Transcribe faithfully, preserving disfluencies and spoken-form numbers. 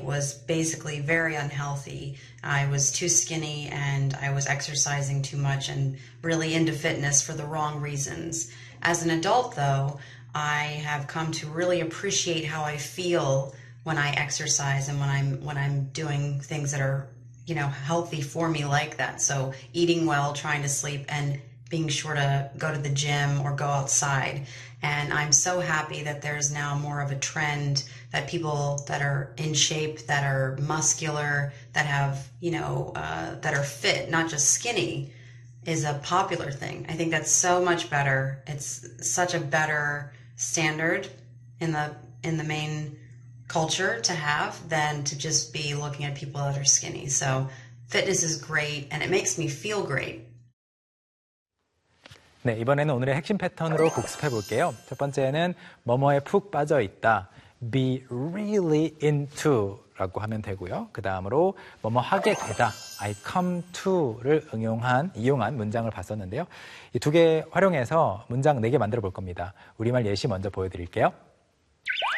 was basically very unhealthy. I was too skinny and I was exercising too much and really into fitness for the wrong reasons. As an adult, though, I have come to really appreciate how I feel when I exercise and when I'm when I'm doing things that are, you know, healthy for me like that. So eating well, trying to sleep, and being sure to go to the gym or go outside. And I'm so happy that there's now more of a trend that people that are in shape, that are muscular, that have, you know, uh, that are fit, not just skinny, is a popular thing. I think that's so much better. It's such a better standard in the in the main culture to have than to just be looking at people that are skinny. So fitness is great and it makes me feel great. 네, 이번에는 오늘의 핵심 패턴으로 복습해 볼게요. 첫 번째는 뭐뭐에 푹 빠져 있다. be really into 라고 하면 되고요. 그 다음으로 뭐뭐 하게 되다. I come to를 응용한, 이용한 문장을 봤었는데요. 이 두 개 활용해서 문장 네 개 만들어 볼 겁니다. 우리말 예시 먼저 보여드릴게요.